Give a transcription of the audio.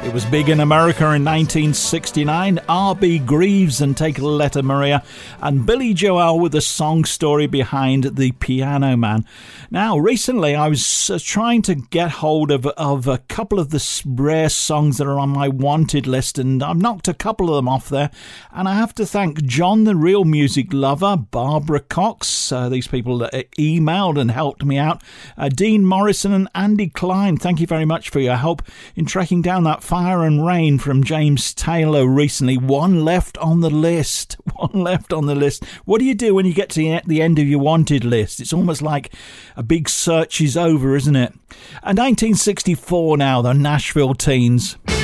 It was big in America in 1969. R.B. Greaves and Take a Letter Maria, and Billy Joel with the song story behind The Piano Man. Now, recently I was trying to get hold of a couple of the rare songs that are on my wanted list, and I've knocked a couple of them off there. And I have to thank John, the Real Music Lover, Barbara Cox, these people that emailed and helped me out, Dean Morrison and Andy Klein. Thank you very much for your help in tracking down that Fire and Rain from James Taylor recently. One left on the list. One left on the list. What do you do when you get to the end of your wanted list? It's almost like a big search is over, isn't it? And 1964 now, the Nashville Teens.